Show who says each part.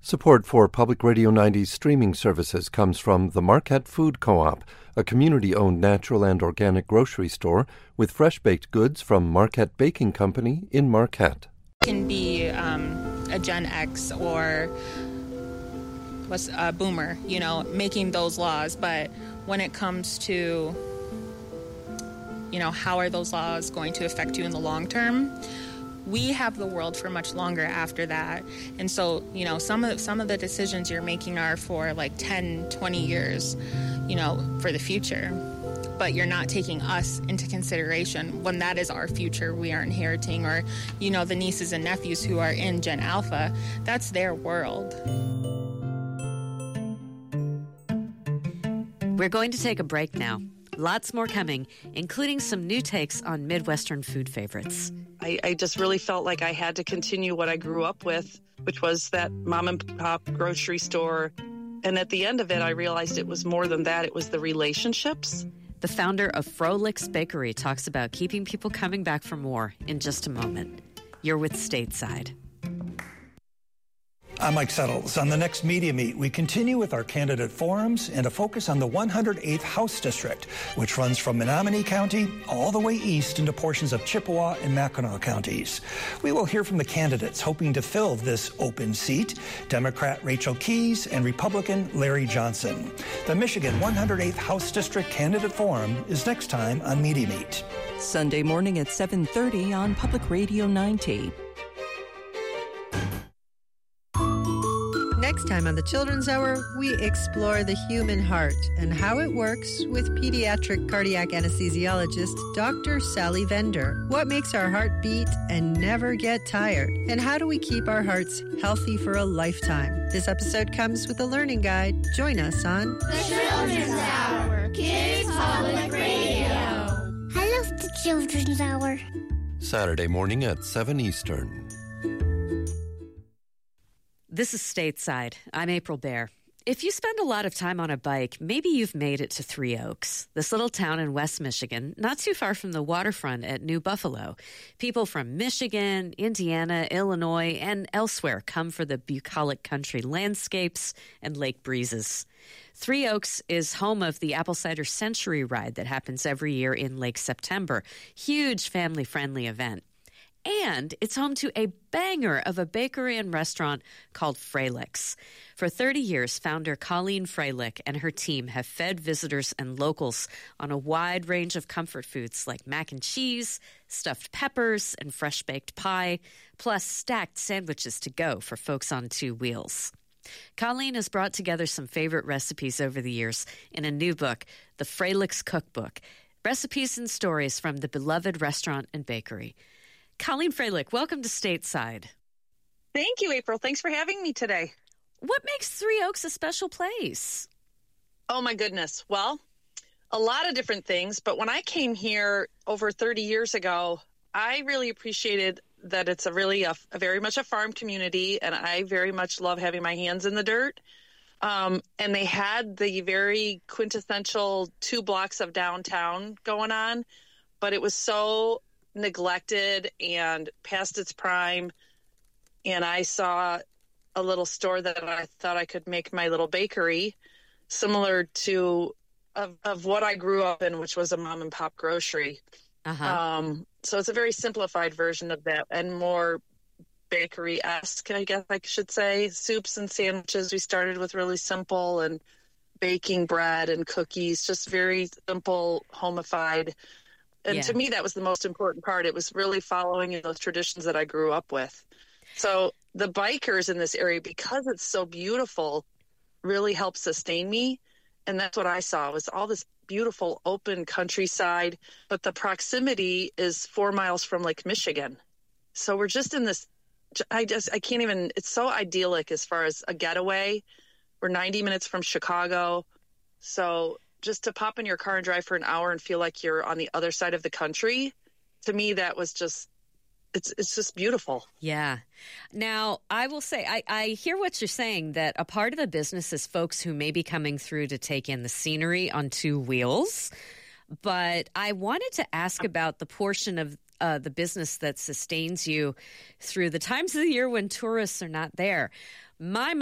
Speaker 1: Support for Public Radio 90's streaming services comes from the Marquette Food Co-op, a community-owned natural and organic grocery store with fresh-baked goods from Marquette Baking Company in Marquette.
Speaker 2: Can be a Gen X or what's a boomer, making those laws. But when it comes to, how are those laws going to affect you in the long term? We have the world for much longer after that. And so, some of the decisions you're making are for like 10, 20 years, for the future. But you're not taking us into consideration when that is our future we are inheriting. Or, the nieces and nephews who are in Gen Alpha, that's their world.
Speaker 3: We're going to take a break now. Lots more coming, including some new takes on Midwestern food favorites.
Speaker 4: I just really felt like I had to continue what I grew up with, which was that mom and pop grocery store. And at the end of it, I realized it was more than that. It was the relationships.
Speaker 3: The founder of Froelic's Bakery talks about keeping people coming back for more in just a moment. You're with Stateside.
Speaker 5: I'm Mike Settles. On the next Media Meet, we continue with our candidate forums and a focus on the 108th House District, which runs from Menominee County all the way east into portions of Chippewa and Mackinac counties. We will hear from the candidates hoping to fill this open seat, Democrat Rachel Keyes and Republican Larry Johnson. The Michigan 108th House District Candidate Forum is next time on Media Meet.
Speaker 6: Sunday morning at 7:30 on Public Radio 90.
Speaker 7: Next time on the Children's Hour, we explore the human heart and how it works with pediatric cardiac anesthesiologist Dr. Sally Vender. What makes our heart beat and never get tired? And how do we keep our hearts healthy for a lifetime? This episode comes with a learning guide. Join us on
Speaker 8: The Children's Hour, Kids Public Radio.
Speaker 9: I love the Children's Hour.
Speaker 1: Saturday morning at 7 Eastern.
Speaker 3: This is Stateside. I'm April Baer. If you spend a lot of time on a bike, maybe you've made it to Three Oaks, this little town in West Michigan, not too far from the waterfront at New Buffalo. People from Michigan, Indiana, Illinois, and elsewhere come for the bucolic country landscapes and lake breezes. Three Oaks is home of the Apple Cider Century Ride that happens every year in late September. Huge family-friendly event. And it's home to a banger of a bakery and restaurant called Froelic's. For 30 years, founder Colleen Froelic and her team have fed visitors and locals on a wide range of comfort foods like mac and cheese, stuffed peppers, and fresh-baked pie, plus stacked sandwiches to go for folks on two wheels. Colleen has brought together some favorite recipes over the years in a new book, The Froelic's Cookbook, Recipes and Stories from the Beloved Restaurant and Bakery. Colleen Froelic, welcome to Stateside.
Speaker 4: Thank you, April. Thanks for having me today.
Speaker 3: What makes Three Oaks a special place?
Speaker 4: Oh, my goodness. Well, a lot of different things. But when I came here over 30 years ago, I really appreciated that it's a very much a farm community, and I very much love having my hands in the dirt. And they had the very quintessential 2 blocks of downtown going on, but it was so neglected and past its prime. And I saw a little store that I thought I could make my little bakery similar to of what I grew up in, which was a mom and pop grocery. So it's a very simplified version of that and more bakery-esque, I guess I should say. Soups and sandwiches. We started with really simple, and baking bread and cookies, just very simple, homeified. And to me, that was the most important part. It was really following in those traditions that I grew up with. So the bikers in this area, because it's so beautiful, really helped sustain me. And that's what I saw, was all this beautiful open countryside. But the proximity is 4 miles from Lake Michigan. So we're just in this, I can't even, it's so idyllic as far as a getaway. We're 90 minutes from Chicago. So just to pop in your car and drive for an hour and feel like you're on the other side of the country, to me, that was just, it's just beautiful.
Speaker 3: Yeah. Now, I will say, I hear what you're saying, that a part of the business is folks who may be coming through to take in the scenery on 2 wheels. But I wanted to ask about the portion of the business that sustains you through the times of the year when tourists are not there. My